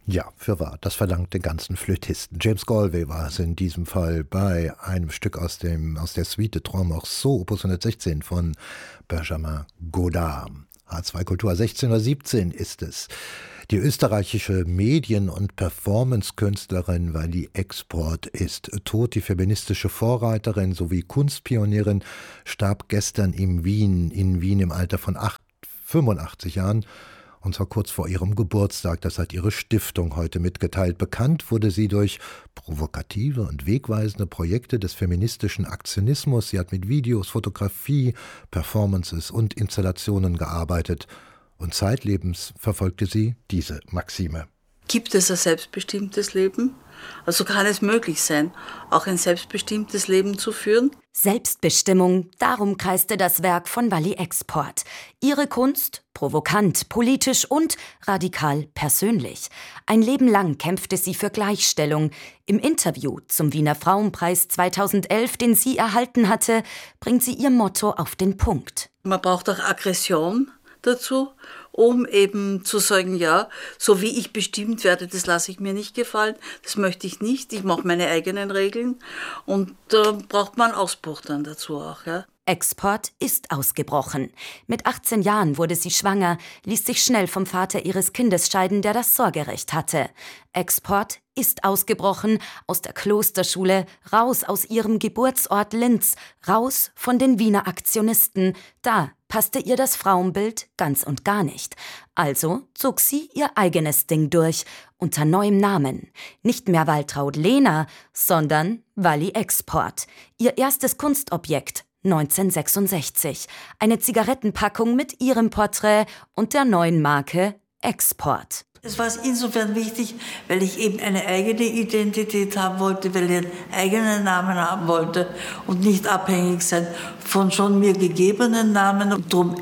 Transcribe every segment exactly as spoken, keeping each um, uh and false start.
Ja, fürwahr, das verlangt den ganzen Flötisten. James Galway war es in diesem Fall bei einem Stück aus dem aus der Suite de Trois Morceaux, Opus hundertsechzehn von Benjamin Godard. H zwei Kultur, sechzehn Uhr siebzehn ist es. Die österreichische Medien- und Performance-Künstlerin Wally Export ist tot. Die feministische Vorreiterin sowie Kunstpionierin starb gestern in Wien, in Wien im Alter von fünfundachtzig Jahren. Und zwar kurz vor ihrem Geburtstag. Das hat ihre Stiftung heute mitgeteilt. Bekannt wurde sie durch provokative und wegweisende Projekte des feministischen Aktionismus. Sie hat mit Videos, Fotografie, Performances und Installationen gearbeitet. Und zeitlebens verfolgte sie diese Maxime. Gibt es ein selbstbestimmtes Leben? Also kann es möglich sein, auch ein selbstbestimmtes Leben zu führen? Selbstbestimmung, darum kreiste das Werk von Wally Export. Ihre Kunst, provokant, politisch und radikal persönlich. Ein Leben lang kämpfte sie für Gleichstellung. Im Interview zum Wiener Frauenpreis zweitausendelf, den sie erhalten hatte, bringt sie ihr Motto auf den Punkt. Man braucht auch Aggression dazu, um eben zu sagen, ja, so wie ich bestimmt werde, das lasse ich mir nicht gefallen, das möchte ich nicht, ich mache meine eigenen Regeln und da äh, braucht man Ausbruch dann dazu auch, ja. Export ist ausgebrochen. Mit achtzehn Jahren wurde sie schwanger, ließ sich schnell vom Vater ihres Kindes scheiden, der das Sorgerecht hatte. Export ist ausgebrochen aus der Klosterschule, raus aus ihrem Geburtsort Linz, raus von den Wiener Aktionisten. Da passte ihr das Frauenbild ganz und gar nicht. Also zog sie ihr eigenes Ding durch, unter neuem Namen. Nicht mehr Waltraud Lehner, sondern Wally Export. Ihr erstes Kunstobjekt neunzehnhundertsechsundsechzig. Eine Zigarettenpackung mit ihrem Porträt und der neuen Marke Export. Es war insofern wichtig, weil ich eben eine eigene Identität haben wollte, weil ich einen eigenen Namen haben wollte und nicht abhängig sein von schon mir gegebenen Namen und drum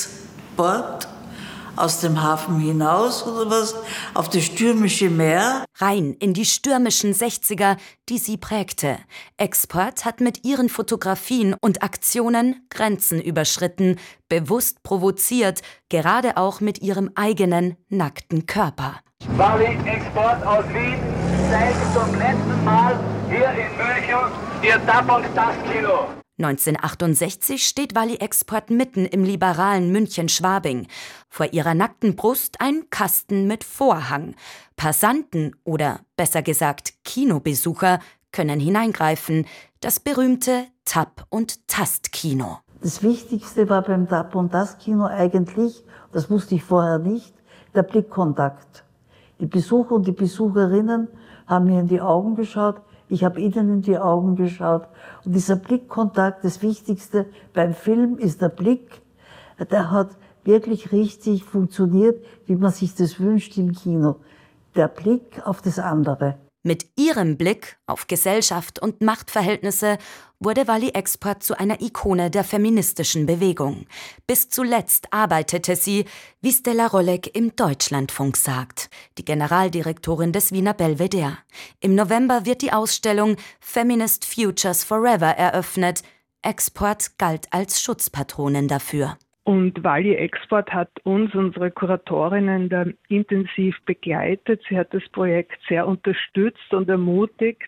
Export aus dem Hafen hinaus oder was, auf das stürmische Meer. Rein in die stürmischen sechziger, die sie prägte. Export hat mit ihren Fotografien und Aktionen Grenzen überschritten, bewusst provoziert, gerade auch mit ihrem eigenen nackten Körper. Wally Export aus Wien zeigt zum letzten Mal hier in München ihr Das und das Kino. neunzehnhundertachtundsechzig steht Wally Export mitten im liberalen München-Schwabing. Vor ihrer nackten Brust ein Kasten mit Vorhang. Passanten oder besser gesagt Kinobesucher können hineingreifen. Das berühmte Tap- und Tastkino. Das Wichtigste war beim Tap- und Tastkino eigentlich, das wusste ich vorher nicht, der Blickkontakt. Die Besucher und die Besucherinnen haben mir in die Augen geschaut. Ich habe ihnen in die Augen geschaut. Und dieser Blickkontakt, das Wichtigste beim Film ist der Blick. Der hat wirklich richtig funktioniert, wie man sich das wünscht im Kino. Der Blick auf das andere. Mit ihrem Blick auf Gesellschaft und Machtverhältnisse wurde Wally Export zu einer Ikone der feministischen Bewegung. Bis zuletzt arbeitete sie, wie Stella Rolleck im Deutschlandfunk sagt, die Generaldirektorin des Wiener Belvedere. Im November wird die Ausstellung Feminist Futures Forever eröffnet. Export galt als Schutzpatronin dafür. Und Wally Export hat uns, unsere Kuratorinnen, da intensiv begleitet. Sie hat das Projekt sehr unterstützt und ermutigt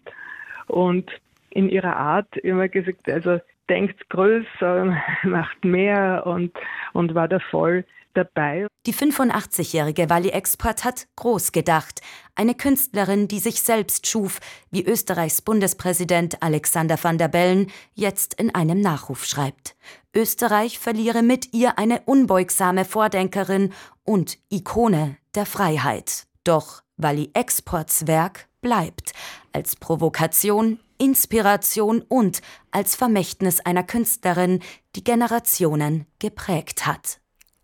und in ihrer Art immer gesagt, also denkt größer, macht mehr und, und war da voll dabei. Die fünfundachtzigjährige Wally Export hat groß gedacht. Eine Künstlerin, die sich selbst schuf, wie Österreichs Bundespräsident Alexander Van der Bellen jetzt in einem Nachruf schreibt. Österreich verliere mit ihr eine unbeugsame Vordenkerin und Ikone der Freiheit. Doch Wally Exports Werk bleibt als Provokation, Inspiration und als Vermächtnis einer Künstlerin, die Generationen geprägt hat.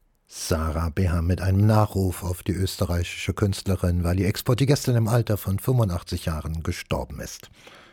Sarah Beher mit einem Nachruf auf die österreichische Künstlerin Wally Export, die gestern im Alter von fünfundachtzig Jahren gestorben ist.